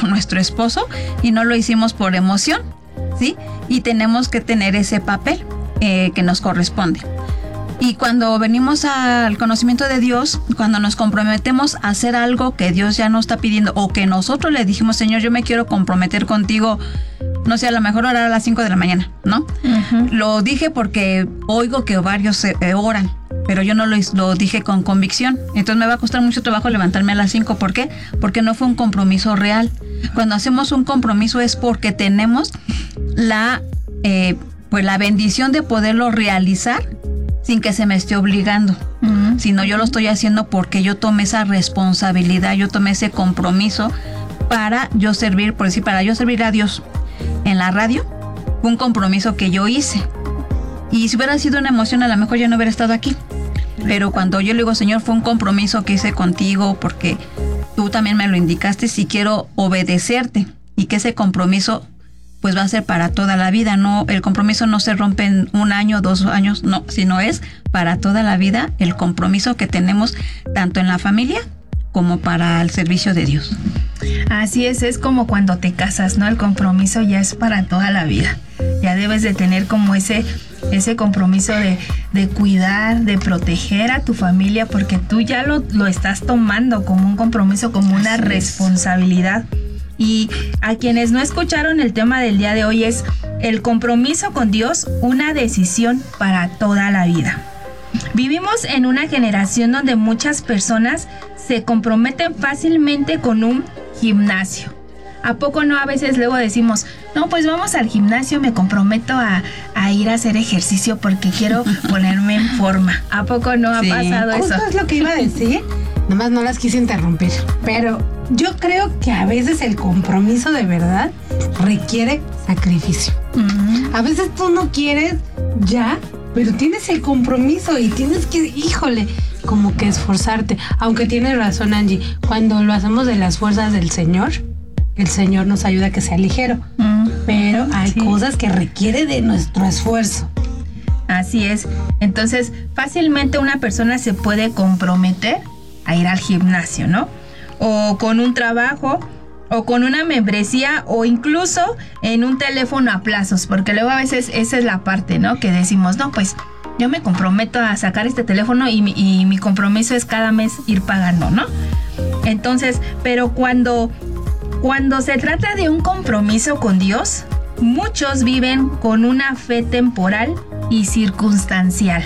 con nuestro esposo y no lo hicimos por emoción, ¿sí? Y tenemos que tener ese papel que nos corresponde. Y cuando venimos al conocimiento de Dios, cuando nos comprometemos a hacer algo que Dios ya nos está pidiendo o que nosotros le dijimos, Señor, yo me quiero comprometer contigo, no sé, a lo mejor orar a las 5 de la mañana, ¿no? Uh-huh. Lo dije porque oigo que varios oran, pero yo no lo dije con convicción. Entonces me va a costar mucho trabajo levantarme a las 5. ¿Por qué? Porque no fue un compromiso real. Cuando hacemos un compromiso es porque tenemos la bendición de poderlo realizar sin que se me esté obligando, sino yo lo estoy haciendo porque yo tomé esa responsabilidad, yo tomé ese compromiso para yo servir, por decir, para yo servir a Dios. En la radio fue un compromiso que yo hice, y si hubiera sido una emoción a lo mejor yo no hubiera estado aquí, pero cuando yo le digo, Señor, fue un compromiso que hice contigo porque tú también me lo indicaste, si quiero obedecerte, y que ese compromiso pues va a ser para toda la vida. No, el compromiso no se rompe en 1 año, 2 años, no, sino es para toda la vida el compromiso que tenemos tanto en la familia como para el servicio de Dios. Así es como cuando te casas, ¿no? El compromiso ya es para toda la vida. Ya debes de tener como ese compromiso de cuidar, de proteger a tu familia, porque tú ya lo estás tomando como un compromiso, como una responsabilidad. Y a quienes no escucharon el tema del día de hoy es el compromiso con Dios, una decisión para toda la vida. Vivimos en una generación donde muchas personas se comprometen fácilmente con un gimnasio. ¿A poco no? A veces luego decimos, no, pues vamos al gimnasio, me comprometo a ir a hacer ejercicio porque quiero ponerme en forma. ¿A poco no ha pasado eso? Justo es lo que iba a decir, nomás no las quise interrumpir, pero yo creo que a veces el compromiso de verdad requiere sacrificio. Uh-huh. A veces tú no quieres ya, pero tienes el compromiso y tienes que, como que esforzarte. Aunque tienes razón, Angie, cuando lo hacemos de las fuerzas del Señor, el Señor nos ayuda a que sea ligero. Uh-huh. Pero hay cosas que requiere de nuestro esfuerzo. Así es. Entonces, fácilmente una persona se puede comprometer a ir al gimnasio, ¿no? O con un trabajo, o con una membresía, o incluso en un teléfono a plazos, porque luego a veces esa es la parte, ¿no? Que decimos, no, pues yo me comprometo a sacar este teléfono y mi compromiso es cada mes ir pagando, ¿no? Entonces, pero cuando se trata de un compromiso con Dios, muchos viven con una fe temporal y circunstancial.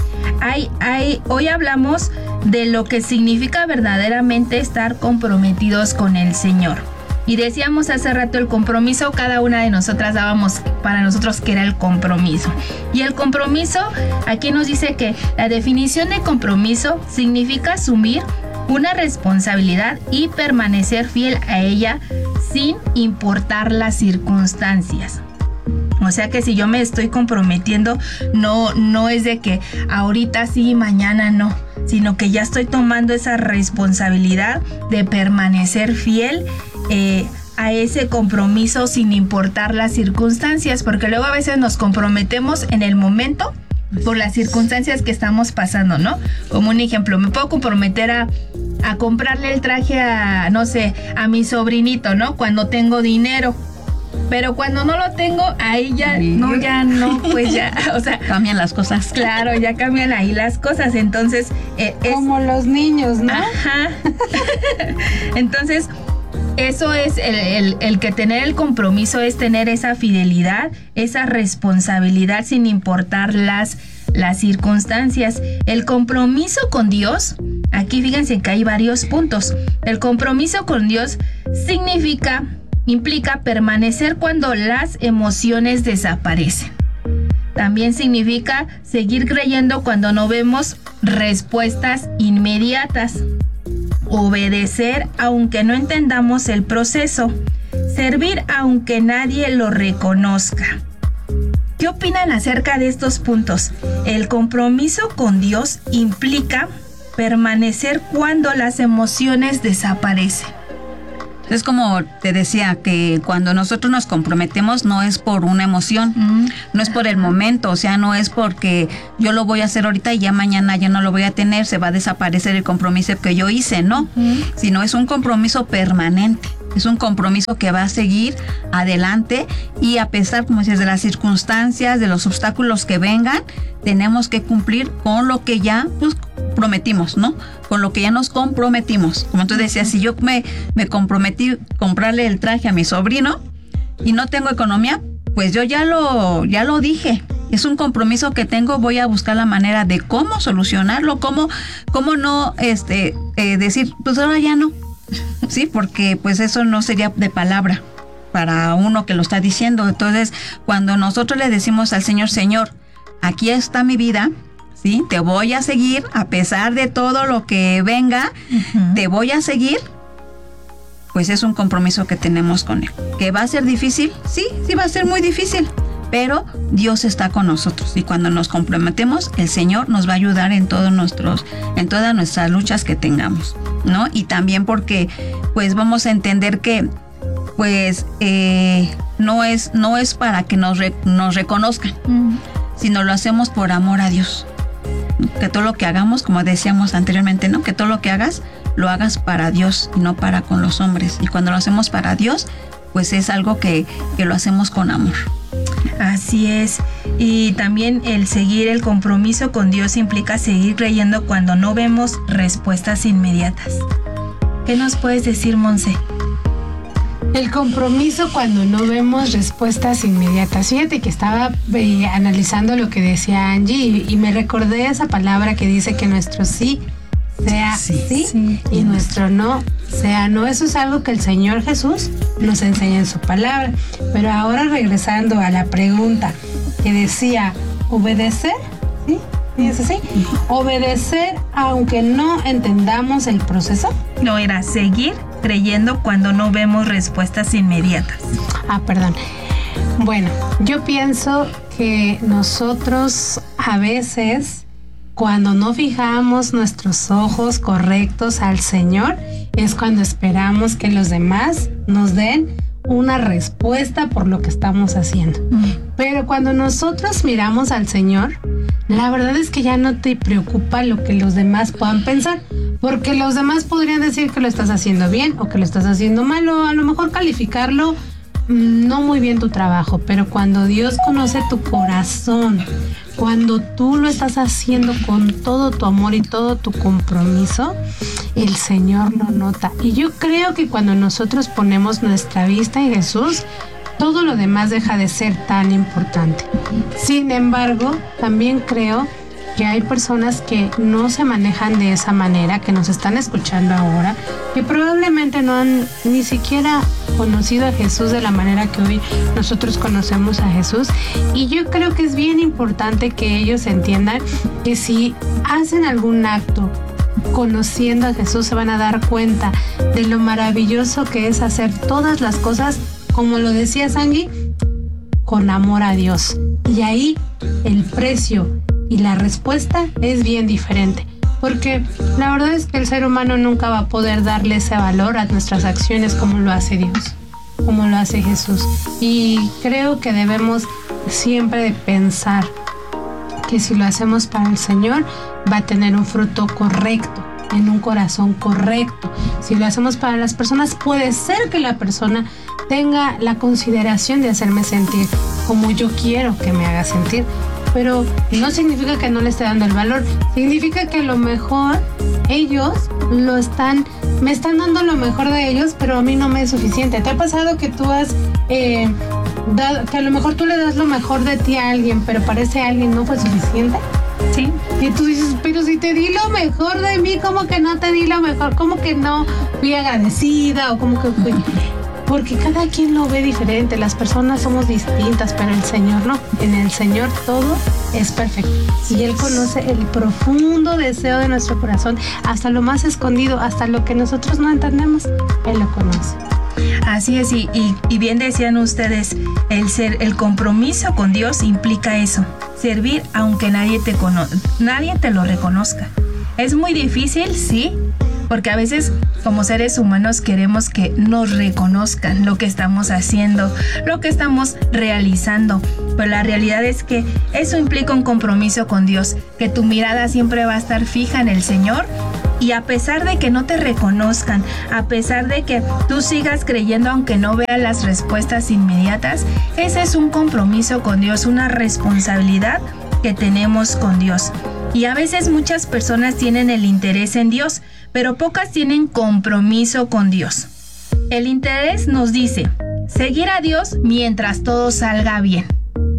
Hoy hablamos de lo que significa verdaderamente estar comprometidos con el Señor. Y decíamos hace rato el compromiso, cada una de nosotras dábamos para nosotros que era el compromiso. Y el compromiso, aquí nos dice que la definición de compromiso significa asumir una responsabilidad y permanecer fiel a ella sin importar las circunstancias. O sea que si yo me estoy comprometiendo, no es de que ahorita sí, mañana no, sino que ya estoy tomando esa responsabilidad de permanecer fiel a ese compromiso sin importar las circunstancias, porque luego a veces nos comprometemos en el momento por las circunstancias que estamos pasando, ¿no? Como un ejemplo, me puedo comprometer a comprarle el traje a mi sobrinito, ¿no? Cuando tengo dinero. Pero cuando no lo tengo, ahí ya no, pues ya, o sea, cambian las cosas. Claro, ya cambian ahí las cosas. Entonces, como los niños, ¿no? Ajá. Entonces, eso es el que tener el compromiso, es tener esa fidelidad, esa responsabilidad sin importar las circunstancias. El compromiso con Dios, aquí fíjense que hay varios puntos. El compromiso con Dios implica permanecer cuando las emociones desaparecen. También significa seguir creyendo cuando no vemos respuestas inmediatas. Obedecer aunque no entendamos el proceso. Servir aunque nadie lo reconozca. ¿Qué opinan acerca de estos puntos? El compromiso con Dios implica permanecer cuando las emociones desaparecen. Es como te decía, que cuando nosotros nos comprometemos no es por una emoción, no es por el momento, o sea, no es porque yo lo voy a hacer ahorita y ya mañana ya no lo voy a tener, se va a desaparecer el compromiso que yo hice, ¿no? Sino es un compromiso permanente. Es un compromiso que va a seguir adelante y a pesar, como dices, de las circunstancias, de los obstáculos que vengan, tenemos que cumplir con lo que ya prometimos, ¿no? Con lo que ya nos comprometimos. Como tú decías, si yo me comprometí a comprarle el traje a mi sobrino y no tengo economía, pues yo ya lo dije. Es un compromiso que tengo, voy a buscar la manera de cómo solucionarlo, cómo no decir, pues ahora ya no. Sí, porque pues eso no sería de palabra para uno que lo está diciendo. Entonces, cuando nosotros le decimos al Señor, Señor, aquí está mi vida, ¿sí? Te voy a seguir a pesar de todo lo que venga, te voy a seguir, pues es un compromiso que tenemos con Él. ¿Que va a ser difícil? Sí va a ser muy difícil, pero Dios está con nosotros y cuando nos comprometemos, el Señor nos va a ayudar en todas nuestras luchas que tengamos, ¿no? Y también porque pues vamos a entender que pues no es para que nos reconozcan, sino lo hacemos por amor a Dios. Que todo lo que hagamos, como decíamos anteriormente, ¿no? Que todo lo que hagas, lo hagas para Dios y no para con los hombres. Y cuando lo hacemos para Dios, pues es algo que lo hacemos con amor. Así es. Y también el seguir el compromiso con Dios implica seguir creyendo cuando no vemos respuestas inmediatas. ¿Qué nos puedes decir, Monse? El compromiso cuando no vemos respuestas inmediatas. Fíjate que estaba analizando lo que decía Angie y me recordé esa palabra que dice que nuestro sí sea sí y nuestro no sea no. Eso es algo que el Señor Jesús nos enseña en su palabra. Pero ahora regresando a la pregunta que decía, ¿obedecer? ¿Sí? ¿Es así? ¿Obedecer aunque no entendamos el proceso? No, era seguir creyendo cuando no vemos respuestas inmediatas. Perdón. Bueno, yo pienso que nosotros a veces, cuando no fijamos nuestros ojos correctos al Señor, es cuando esperamos que los demás nos den una respuesta por lo que estamos haciendo. Pero cuando nosotros miramos al Señor, la verdad es que ya no te preocupa lo que los demás puedan pensar, porque los demás podrían decir que lo estás haciendo bien o que lo estás haciendo mal, o a lo mejor calificarlo no muy bien tu trabajo. Pero cuando Dios conoce tu corazón, cuando tú lo estás haciendo con todo tu amor y todo tu compromiso, el Señor lo nota. Y yo creo que cuando nosotros ponemos nuestra vista en Jesús, todo lo demás deja de ser tan importante. Sin embargo, también creo que hay personas que no se manejan de esa manera, que nos están escuchando ahora, que probablemente no han ni siquiera conocido a Jesús de la manera que hoy nosotros conocemos a Jesús. Y yo creo que es bien importante que ellos entiendan que si hacen algún acto conociendo a Jesús, se van a dar cuenta de lo maravilloso que es hacer todas las cosas, como lo decía Sangi, con amor a Dios. Y ahí el precio y la respuesta es bien diferente, porque la verdad es que el ser humano nunca va a poder darle ese valor a nuestras acciones como lo hace Dios, como lo hace Jesús. Y creo que debemos siempre de pensar que si lo hacemos para el Señor, va a tener un fruto correcto, en un corazón correcto. Si lo hacemos para las personas, puede ser que la persona tenga la consideración de hacerme sentir como yo quiero que me haga sentir, pero no significa que no le esté dando el valor. Significa que a lo mejor ellos me están dando lo mejor de ellos, pero a mí no me es suficiente. ¿Te ha pasado que tú has que a lo mejor tú le das lo mejor de ti a alguien, pero para ese alguien no fue suficiente? Sí. Y tú dices, pero si te di lo mejor de mí, ¿cómo que no te di lo mejor? ¿Cómo que no fui agradecida? ¿O cómo que fui? Porque cada quien lo ve diferente, las personas somos distintas, pero el Señor no. En el Señor todo es perfecto. Y Él conoce el profundo deseo de nuestro corazón, hasta lo más escondido, hasta lo que nosotros no entendemos, Él lo conoce. Así es, y bien decían ustedes, el compromiso con Dios implica eso, servir aunque nadie te lo reconozca. Es muy difícil, sí, porque a veces como seres humanos queremos que nos reconozcan lo que estamos haciendo, lo que estamos realizando, pero la realidad es que eso implica un compromiso con Dios, que tu mirada siempre va a estar fija en el Señor Y a pesar de que no te reconozcan, a pesar de que tú sigas creyendo aunque no veas las respuestas inmediatas, ese es un compromiso con Dios, una responsabilidad que tenemos con Dios. Y a veces muchas personas tienen el interés en Dios, pero pocas tienen compromiso con Dios. El interés nos dice seguir a Dios mientras todo salga bien.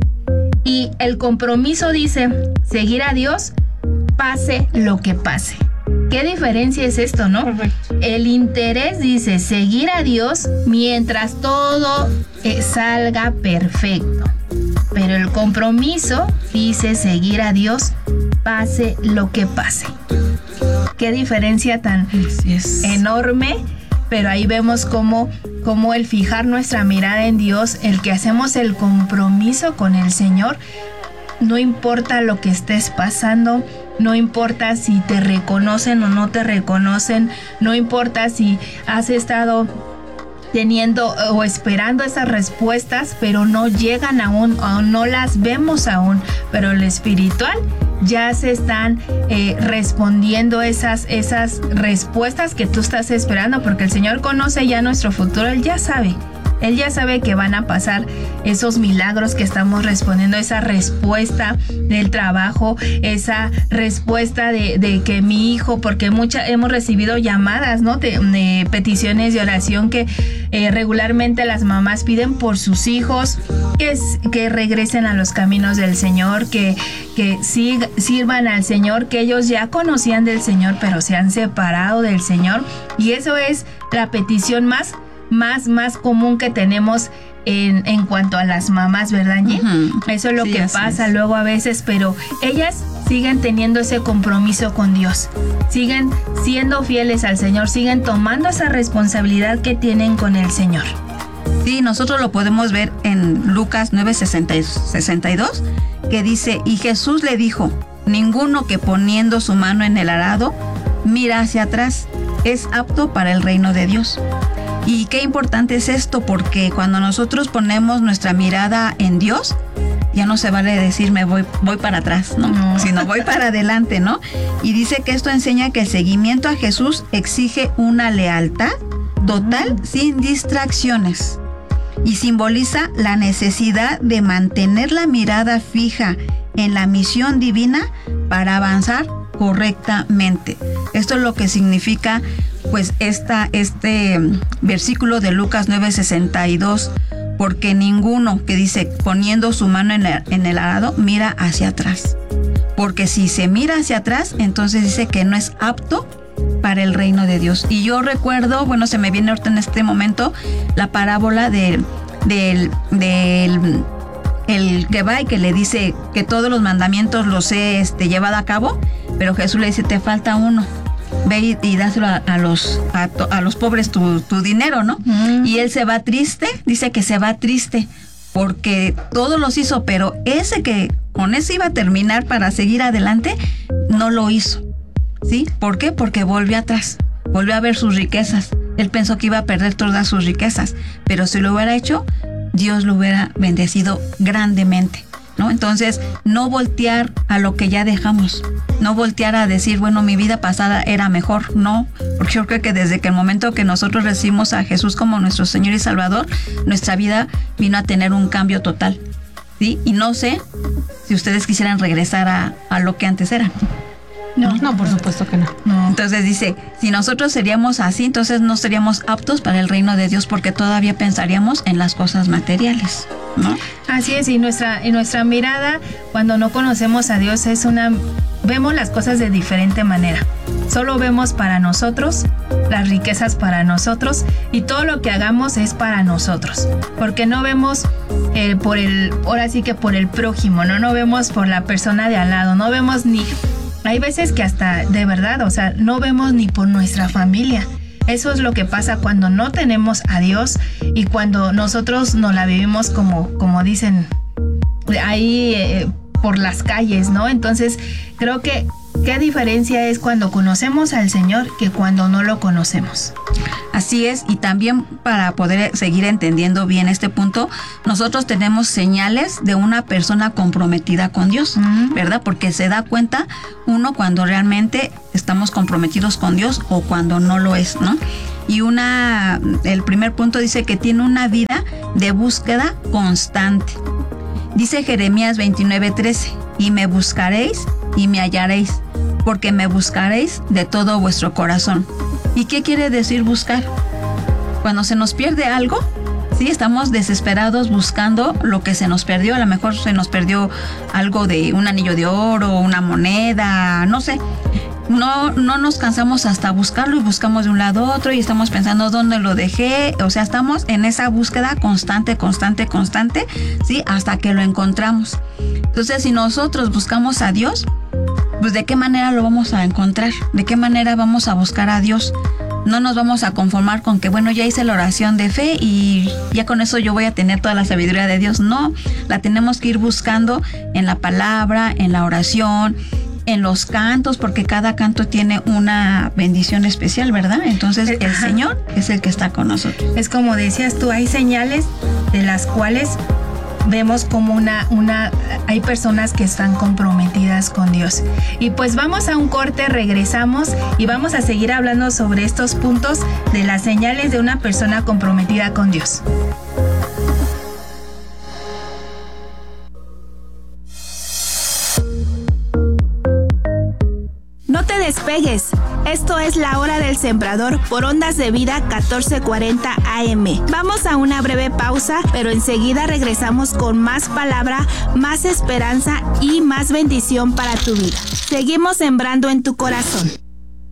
Y el compromiso dice seguir a Dios pase lo que pase. ¿Qué diferencia es esto, no? Correcto. El interés dice seguir a Dios mientras todo salga perfecto. Pero el compromiso dice seguir a Dios pase lo que pase. Qué diferencia tan enorme, pero ahí vemos cómo el fijar nuestra mirada en Dios, el que hacemos el compromiso con el Señor, no importa lo que estés pasando, no importa si te reconocen o no te reconocen, no importa si has estado teniendo o esperando esas respuestas, pero no llegan aún o no las vemos aún, pero lo espiritual ya se están respondiendo esas respuestas que tú estás esperando, porque el Señor conoce ya nuestro futuro, Él ya sabe que van a pasar esos milagros que estamos respondiendo, esa respuesta del trabajo, esa respuesta de que mi hijo, porque hemos recibido llamadas, ¿no? De peticiones de oración que regularmente las mamás piden por sus hijos, que regresen a los caminos del Señor, que sirvan al Señor, que ellos ya conocían del Señor, pero se han separado del Señor. Y eso es la petición más común que tenemos en cuanto a las mamás, ¿verdad, Angie? Uh-huh. Eso es lo que pasa luego a veces, pero ellas siguen teniendo ese compromiso con Dios, siguen siendo fieles al Señor, siguen tomando esa responsabilidad que tienen con el Señor. Sí, nosotros lo podemos ver en Lucas 9:62, que dice, y Jesús le dijo, ninguno que poniendo su mano en el arado mira hacia atrás es apto para el reino de Dios. Y qué importante es esto, porque cuando nosotros ponemos nuestra mirada en Dios, ya no se vale decir voy para atrás, ¿no? Sino voy para adelante, ¿no? Y dice que esto enseña que el seguimiento a Jesús exige una lealtad total, sin distracciones, y simboliza la necesidad de mantener la mirada fija en la misión divina para avanzar correctamente. Esto es lo que significa pues este versículo de Lucas 9:62, porque ninguno, que dice poniendo su mano en el arado, mira hacia atrás, porque si se mira hacia atrás, entonces dice que no es apto para el reino de Dios. Y yo recuerdo, bueno, se me viene ahorita en este momento la parábola del el que va y que le dice que todos los mandamientos los he llevado a cabo, pero Jesús le dice, te falta uno. Ve y dáselo a los pobres tu dinero, ¿no? Y él se va triste, dice que se va triste porque todos los hizo, pero ese que con eso iba a terminar para seguir adelante, no lo hizo, ¿sí? ¿Por qué? Porque volvió atrás, volvió a ver sus riquezas. Él pensó que iba a perder todas sus riquezas, pero si lo hubiera hecho, Dios lo hubiera bendecido grandemente, ¿no? Entonces, no voltear a lo que ya dejamos, no voltear a decir, bueno, mi vida pasada era mejor, no, porque yo creo que desde que el momento que nosotros recibimos a Jesús como nuestro Señor y Salvador, nuestra vida vino a tener un cambio total, ¿sí? Y no sé si ustedes quisieran regresar a lo que antes eran. No, por supuesto que no. Entonces dice, si nosotros seríamos así, entonces no seríamos aptos para el reino de Dios, porque todavía pensaríamos en las cosas materiales, ¿no? Así es, y nuestra mirada cuando no conocemos a Dios vemos las cosas de diferente manera. Solo vemos para nosotros, las riquezas para nosotros, y todo lo que hagamos es para nosotros, porque no vemos ahora sí que por el prójimo, no vemos por la persona de al lado, no vemos hay veces que hasta de verdad, o sea, no vemos ni por nuestra familia. Eso es lo que pasa cuando no tenemos a Dios y cuando nosotros nos la vivimos como dicen ahí por las calles, ¿no? Entonces creo que ¿Qué diferencia es cuando conocemos al Señor que cuando no lo conocemos? Así es, y también para poder seguir entendiendo bien este punto, nosotros tenemos señales de una persona comprometida con Dios, ¿verdad? Porque se da cuenta uno cuando realmente estamos comprometidos con Dios o cuando no lo es, ¿no? Y el primer punto dice que tiene una vida de búsqueda constante. Dice Jeremías 29:13, y me buscaréis y me hallaréis, porque me buscaréis de todo vuestro corazón. ¿Y qué quiere decir buscar? Cuando se nos pierde algo, sí, estamos desesperados buscando lo que se nos perdió. A lo mejor se nos perdió algo de un anillo de oro, una moneda, no sé. No nos cansamos hasta buscarlo y buscamos de un lado a otro y estamos pensando dónde lo dejé. O sea, estamos en esa búsqueda constante, ¿sí? Hasta que lo encontramos. Entonces, si nosotros buscamos a Dios, pues ¿de qué manera lo vamos a encontrar? ¿De qué manera vamos a buscar a Dios? No nos vamos a conformar con que, bueno, ya hice la oración de fe y ya con eso yo voy a tener toda la sabiduría de Dios. No, la tenemos que ir buscando en la palabra, en la oración, en los cantos, porque cada canto tiene una bendición especial, ¿verdad? Entonces el Señor es el que está con nosotros. Es como decías tú, hay señales de las cuales vemos como hay personas que están comprometidas con Dios. Y pues vamos a un corte, regresamos y vamos a seguir hablando sobre estos puntos de las señales de una persona comprometida con Dios. No te despegues. Esto es La Hora del Sembrador por Ondas de Vida 1440 AM. Vamos a una breve pausa, pero enseguida regresamos con más palabra, más esperanza y más bendición para tu vida. Seguimos sembrando en tu corazón.